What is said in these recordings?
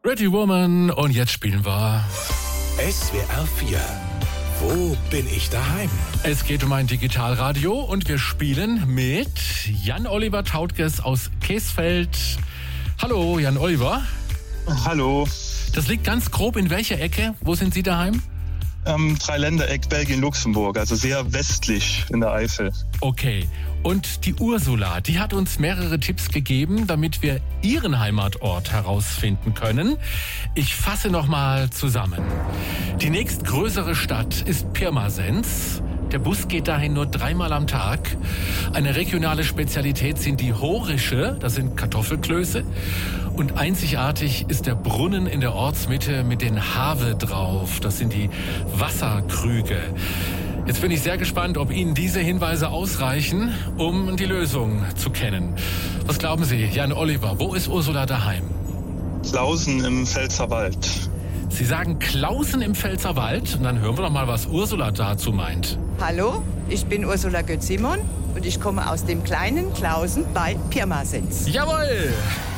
Pretty Woman und jetzt spielen wir SWR 4. Wo bin ich daheim? Es geht um ein Digitalradio und wir spielen mit Jan-Oliver Tautges aus Keesfeld. Hallo, Jan-Oliver. Hallo. Das liegt ganz grob in welcher Ecke? Wo sind Sie daheim? Dreiländereck Belgien-Luxemburg, also sehr westlich in der Eifel. Okay. Und die Ursula, die hat uns mehrere Tipps gegeben, damit wir ihren Heimatort herausfinden können. Ich fasse nochmal zusammen. Die nächstgrößere Stadt ist Pirmasens. Der Bus geht dahin nur 3-mal am Tag. Eine regionale Spezialität sind die Horische, das sind Kartoffelklöße. Und einzigartig ist der Brunnen in der Ortsmitte mit den Have drauf. Das sind die Wasserkrüge. Jetzt bin ich sehr gespannt, ob Ihnen diese Hinweise ausreichen, um die Lösung zu kennen. Was glauben Sie, Jan-Oliver, wo ist Ursula daheim? Klausen im Pfälzerwald. Sie sagen Klausen im Pfälzerwald und dann hören wir doch mal, was Ursula dazu meint. Hallo, ich bin Ursula Götz-Simon und ich komme aus dem kleinen Klausen bei Pirmasens. Jawohl!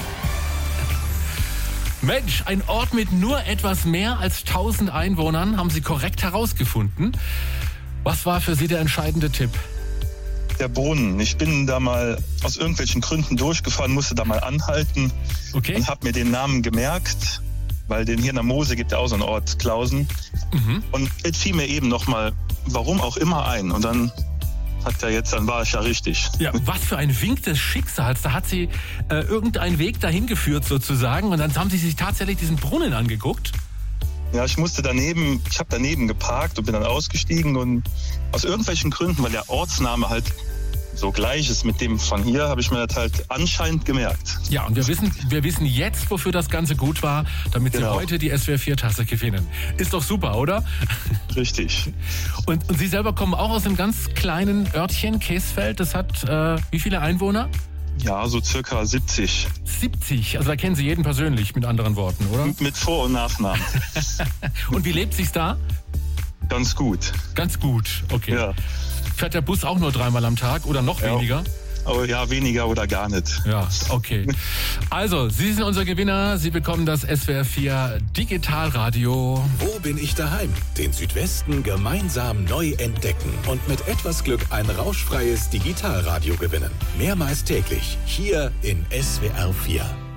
Mensch, ein Ort mit nur etwas mehr als 1000 Einwohnern haben Sie korrekt herausgefunden. Was war für Sie der entscheidende Tipp? Der Brunnen. Ich bin da mal aus irgendwelchen Gründen durchgefahren, musste da mal anhalten und habe mir den Namen gemerkt, weil den hier in der Mosel gibt ja auch so einen Ort, Klausen. Und jetzt fiel mir eben nochmal, warum auch immer ein. Und dann dann war ich ja richtig. Ja, was für ein Wink des Schicksals. Da hat Sie irgendeinen Weg dahin geführt sozusagen und dann haben Sie sich tatsächlich diesen Brunnen angeguckt. Ja, ich habe daneben geparkt und bin dann ausgestiegen und aus irgendwelchen Gründen, weil der Ortsname halt so gleich ist mit dem von hier, habe ich mir das halt anscheinend gemerkt. Ja, und wir wissen jetzt, wofür das Ganze gut war, damit Sie heute die SWR 4-Tasse gewinnen. Ist doch super, oder? Richtig. Und Sie selber kommen auch aus einem ganz kleinen Örtchen, Keesfeld. Das hat wie viele Einwohner? Ja, so circa 70. 70? Also da kennen Sie jeden persönlich, mit anderen Worten, oder? Mit Vor- und Nachnamen. Und wie lebt sich's da? Ganz gut. Ganz gut, okay. Ja. Fährt der Bus auch nur 3-mal am Tag oder noch weniger? Oh ja, weniger oder gar nicht. Ja, okay. Also, Sie sind unser Gewinner. Sie bekommen das SWR 4 Digitalradio. Wo bin ich daheim? Den Südwesten gemeinsam neu entdecken und mit etwas Glück ein rauschfreies Digitalradio gewinnen. Mehrmals täglich hier in SWR 4.